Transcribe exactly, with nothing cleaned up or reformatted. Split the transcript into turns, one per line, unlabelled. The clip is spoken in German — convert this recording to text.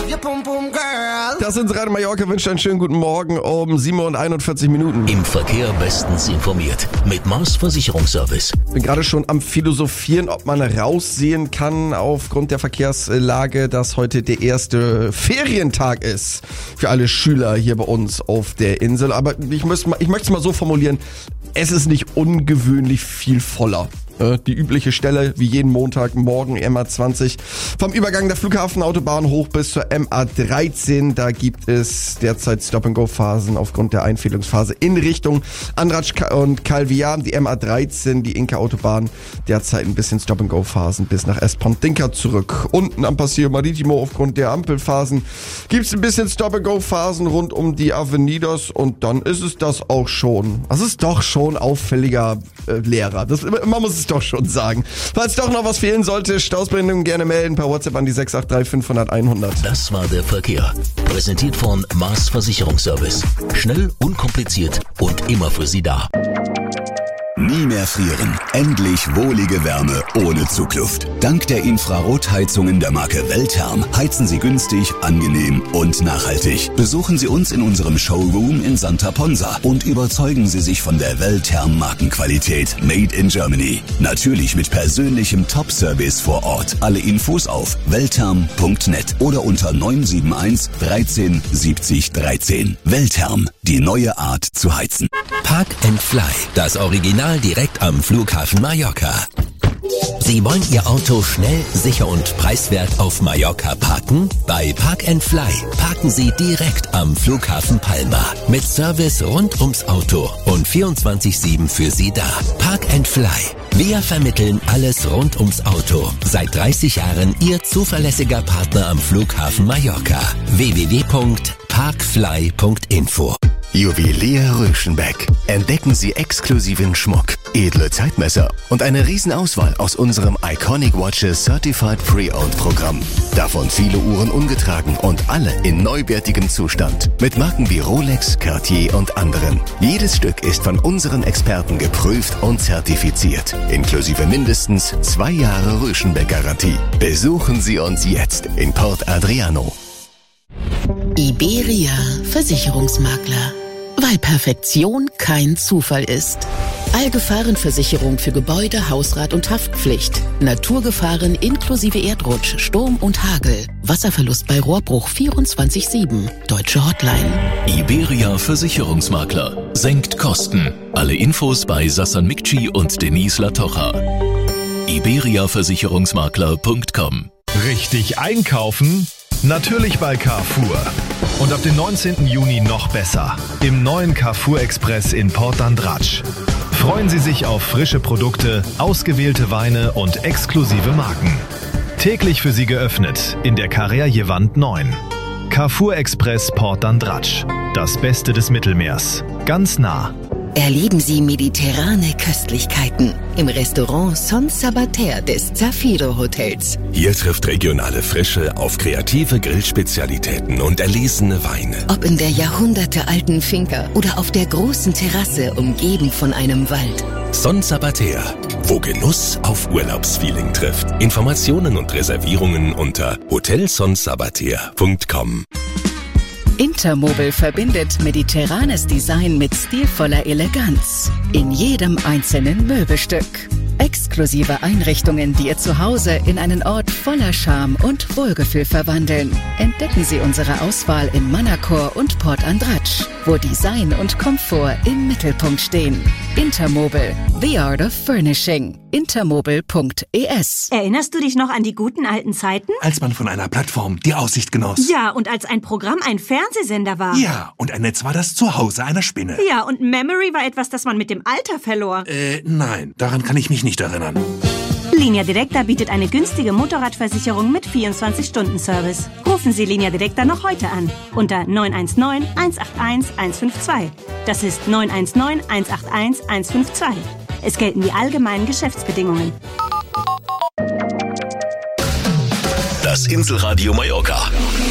Das sind Radio Mallorca, wünscht einen schönen guten Morgen um sieben Uhr einundvierzig Minuten.
Im Verkehr bestens informiert mit Mars Versicherungsservice.
Bin gerade schon am Philosophieren, ob man raussehen kann aufgrund der Verkehrslage, dass heute der erste Ferientag ist für alle Schüler hier bei uns auf der Insel. Aber ich, muss, ich möchte es mal so formulieren, es ist nicht ungewöhnlich viel voller. Die übliche Stelle, wie jeden Montagmorgen, M A zwanzig, vom Übergang der Flughafenautobahn hoch bis zur M A dreizehn. Da gibt es derzeit Stop-and-Go-Phasen aufgrund der Einfädelungsphase in Richtung Andratsch und Calviá. Die M A dreizehn, die Inka-Autobahn, derzeit ein bisschen Stop-and-Go-Phasen bis nach Espont-Dinka zurück. Unten am Paseo Maritimo aufgrund der Ampelphasen gibt es ein bisschen Stop-and-Go-Phasen rund um die Avenidas und dann ist es das auch schon. Das ist doch schon auffälliger äh, Lehrer. Das, man muss es doch schon sagen. Falls doch noch was fehlen sollte, Stausbrennungen gerne melden per WhatsApp an die sechs acht drei fünfhundert einhundert.
Das war der Verkehr. Präsentiert von Mars Versicherungsservice. Schnell, unkompliziert und immer für Sie da.
Nie mehr frieren. Endlich wohlige Wärme ohne Zugluft. Dank der Infrarotheizungen der Marke Weltherm heizen Sie günstig, angenehm und nachhaltig. Besuchen Sie uns in unserem Showroom in Santa Ponsa und überzeugen Sie sich von der Weltherm Markenqualität Made in Germany. Natürlich mit persönlichem Top-Service vor Ort. Alle Infos auf weltherm punkt net oder unter neun sieben eins dreizehn siebzig dreizehn. Weltherm, die neue Art zu heizen.
Park and Fly, das Original direkt am Flughafen Mallorca. Sie wollen Ihr Auto schnell, sicher und preiswert auf Mallorca parken? Bei Park and Fly parken Sie direkt am Flughafen Palma. Mit Service rund ums Auto und vierundzwanzig sieben für Sie da. Park and Fly. Wir vermitteln alles rund ums Auto. Seit dreißig Jahren Ihr zuverlässiger Partner am Flughafen Mallorca. w w w punkt parkfly punkt info.
Juwelier Röschenbeck. Entdecken Sie exklusiven Schmuck, edle Zeitmesser und eine Riesenauswahl aus unserem Iconic Watches Certified Pre-Owned Programm. Davon viele Uhren ungetragen und alle in neuwertigem Zustand. Mit Marken wie Rolex, Cartier und anderen. Jedes Stück ist von unseren Experten geprüft und zertifiziert. Inklusive mindestens zwei Jahre Röschenbeck-Garantie. Besuchen Sie uns jetzt in Port Adriano.
Iberia Versicherungsmakler. Weil Perfektion kein Zufall ist. Allgefahrenversicherung für Gebäude, Hausrat und Haftpflicht. Naturgefahren inklusive Erdrutsch, Sturm und Hagel. Wasserverlust bei Rohrbruch vierundzwanzig sieben. Deutsche Hotline.
Iberia Versicherungsmakler. Senkt Kosten. Alle Infos bei Sassan Mikci und Denise Latocha. iberia versicherungsmakler punkt com.
Richtig einkaufen? Natürlich bei Carrefour. Und ab dem neunzehnten Juni noch besser. Im neuen Carrefour Express in Port d'Andratsch. Freuen Sie sich auf frische Produkte, ausgewählte Weine und exklusive Marken. Täglich für Sie geöffnet in der Carrère-Wand neun. Carrefour Express Port d'Andratsch. Das Beste des Mittelmeers. Ganz nah.
Erleben Sie mediterrane Köstlichkeiten im Restaurant Son Sabater des Zafiro Hotels.
Hier trifft regionale Frische auf kreative Grillspezialitäten und erlesene Weine.
Ob in der jahrhundertealten Finca oder auf der großen Terrasse umgeben von einem Wald.
Son Sabater, wo Genuss auf Urlaubsfeeling trifft. Informationen und Reservierungen unter hotel son sabater punkt com.
Intermobile verbindet mediterranes Design mit stilvoller Eleganz in jedem einzelnen Möbelstück. Exklusive Einrichtungen, die Ihr Zuhause in einen Ort voller Charme und Wohlgefühl verwandeln. Entdecken Sie unsere Auswahl in Manacor und Port d'Andratsch, wo Design und Komfort im Mittelpunkt stehen. Intermobile, the art of furnishing. intermobile punkt e s.
Erinnerst du dich noch an die guten alten Zeiten?
Als man von einer Plattform die Aussicht genoss.
Ja, und als ein Programm ein Fernsehsender war.
Ja, und ein Netz war das Zuhause einer Spinne.
Ja, und Memory war etwas, das man mit dem Alter verlor.
Äh, nein, daran kann ich mich nicht erinnern.
Linea Directa bietet eine günstige Motorradversicherung mit vierundzwanzig-Stunden-Service. Rufen Sie Linea Directa noch heute an unter neun eins neun, eins acht eins, eins fünf zwei. Das ist neun eins neun, eins acht eins, eins fünf zwei. Es gelten die allgemeinen Geschäftsbedingungen.
Das Inselradio Mallorca.